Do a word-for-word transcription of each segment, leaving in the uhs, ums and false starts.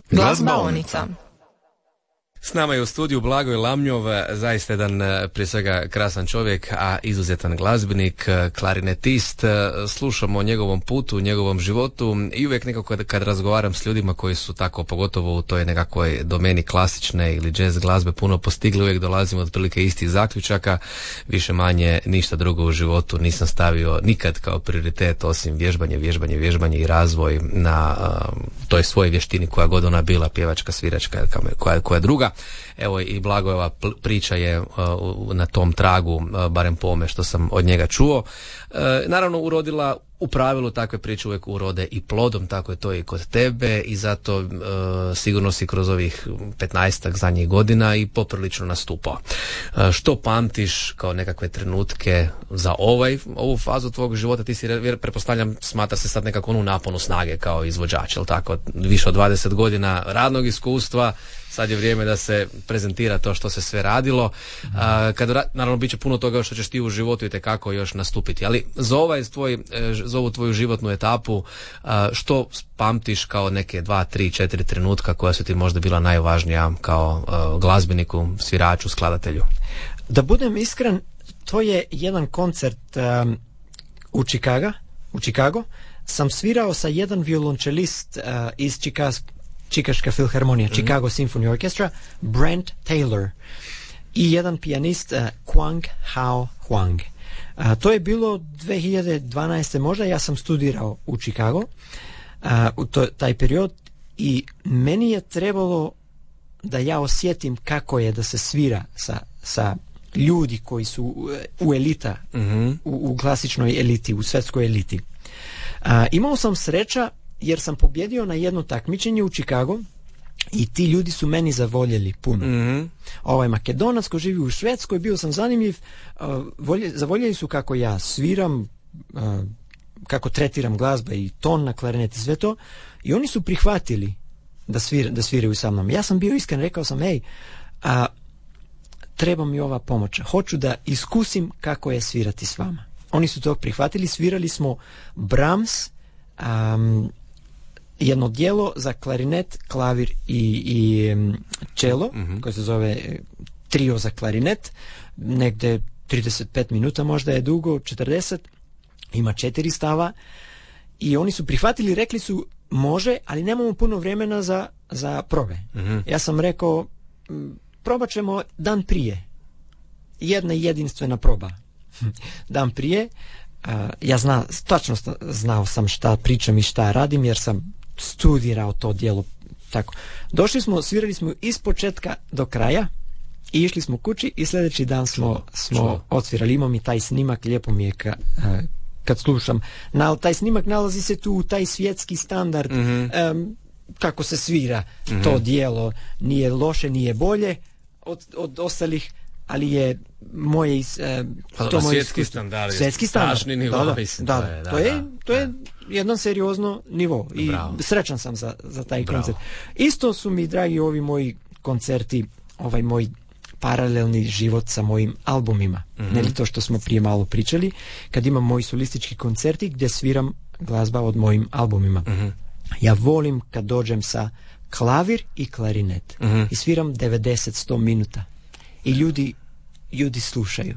Glazbaonica. S nama je u studiju Blagoj Lamnjov, zaista jedan prije svega krasan čovjek, a izuzetan glazbenik, klarinetist. Slušamo o njegovom putu, njegovom životu i uvijek nekako kad razgovaram s ljudima koji su tako, pogotovo u toj nekakvoj domeni klasične ili jazz glazbe puno postigli, uvijek dolazimo od prilike istih zaključaka. Više manje ništa drugo u životu nisam stavio nikad kao prioritet osim vježbanje, vježbanje, vježbanje i razvoj na uh, toj svojoj vještini koja god ona bila, pjevačka, sviračka, koja, koja druga. Evo i Blagojeva priča je uh, na tom tragu, uh, barem po ome što sam od njega čuo. Uh, naravno urodila, u pravilu takve priče uvijek urode i plodom, tako je to i kod tebe i zato uh, sigurno si kroz ovih petnaestak zadnjih godina i poprilično nastupao. Uh, što pamtiš kao nekakve trenutke za ovaj, ovu fazu tvog života? Ti si, pretpostavljam, smatra se sad nekako onu naponu snage kao izvođač, jel tako? Više od dvadeset godina radnog iskustva, sad je vrijeme da se prezentira to što se sve radilo. Uh, kad, naravno, bit će puno toga što ćeš ti u životu i tekako još nastupiti, ali za ovaj tvoj, za ovu tvoju životnu etapu, uh, što pamtiš kao neke dva, tri, četiri trenutka koja su ti možda bila najvažnija kao uh, glazbeniku, sviraču, skladatelju? Da budem iskren, to je jedan koncert um, u Chicago, u Chicago sam svirao sa jedan violončelist uh, iz Chicago, Čikaška filharmonija, mm-hmm. Chicago Symphony Orchestra, Brent Taylor, i jedan pijanist, uh, Quang Hao Huang. Uh, to je bilo dvije hiljade dvanaeste možda, ja sam studirao u Chicago uh, u to, taj period, i meni je trebalo da ja osjetim kako je da se svira sa, sa ljudi koji su u, u elita, mm-hmm. u, u klasičnoj eliti, u svetskoj eliti. Uh, imao sam sreća jer sam pobjedio na jedno takmičenje u Chicago i ti ljudi su meni zavoljeli puno. Mm-hmm. Ovaj Makedonac ko živi u Švedskoj, bio sam zanimljiv, uh, volje, zavoljeli su kako ja sviram, uh, kako tretiram glazba i ton na klarinet i sve to, i oni su prihvatili da, svir, da sviraju sa mnom. Ja sam bio iskren, rekao sam, hej, a, treba mi ova pomoć, hoću da iskusim kako je svirati s vama. Oni su to prihvatili, svirali smo Brahms, um, jedno dijelo za klarinet, klavir i, i um, čelo, mm-hmm. koje se zove trio za klarinet, negde trideset pet minuta, možda je dugo, četrdeset, ima četiri stava, i oni su prihvatili, rekli su može, ali nemamo puno vremena za, za probe. Mm-hmm. Ja sam rekao, probat ćemo dan prije, jedna jedinstvena proba. Dan prije, uh, ja zna, tačno znao sam šta pričam i šta radim, jer sam studirao to djelo. Tako. Došli smo, svirali smo iz početka do kraja i išli smo kući, i sljedeći dan smo, smo odsvirali. Imam i taj snimak, lijepo mi je ka, uh, kad slušam. Na, taj snimak nalazi se tu, taj svjetski standard, mm-hmm. um, kako se svira mm-hmm. to djelo. Nije loše, nije bolje od, od ostalih, ali je moje is, uh, to svjetski standard, svjetski standard, strašni nivo, da, da, mislim, da, to je, da, to je, da, to je da. jedan seriozno nivo i Bravo. Srećan sam za, za taj Bravo. koncert. Isto su mi dragi ovi moji koncerti, ovaj moj paralelni život sa mojim albumima, mm-hmm. ne li to što smo prije malo pričali, kad imam moji solistički koncerti gdje sviram glazba od mojim albumima. Mm-hmm. Ja volim kad dođem sa klavir i klarinet, mm-hmm. i sviram devedeset do sto minuta i ljudi ljudi slušaju.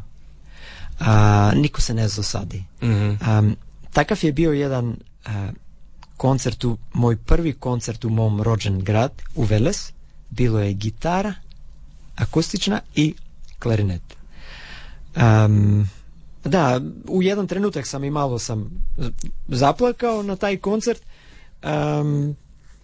A, niko se ne dosadi. Mm-hmm. Um, takav je bio jedan a, koncert, u, moj prvi koncert u mom rođen grad, u Veles. Bilo je gitara akustična i klarinet. Um, da, u jedan trenutak sam i malo sam zaplakao na taj koncert. Um,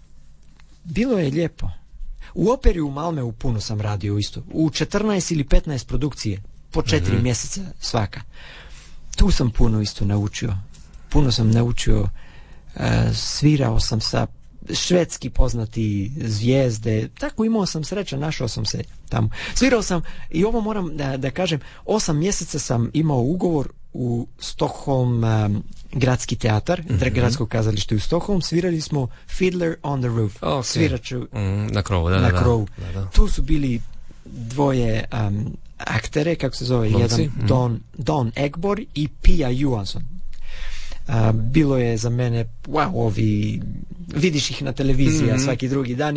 bilo je lijepo. U operi u Malmeu puno sam radio isto. U četrnaest ili petnaest produkcije, po četiri mm-hmm. mjeseca svaka. Tu sam puno isto naučio. Puno sam naučio, uh, svirao sam sa švedski poznati zvijezde, tako imao sam sreća, našao sam se tamo. Svirao sam, i ovo moram da, da kažem, osam mjeseca sam imao ugovor u Stockholm um, gradski teatar, mm-hmm. gradsko kazalište u Stockholm, svirali smo Fiddler on the Roof. Okay. Sviraču mm, na krovu, da, na da, krovu. Da, da. Tu su bili dvoje um, aktere, kako se zove, Monsi? jedan mm. Don, Don Egbor i Pia Johansson. Uh, bilo je za mene, wow, ovi, vidiš ih na televiziji, mm-hmm. svaki drugi dan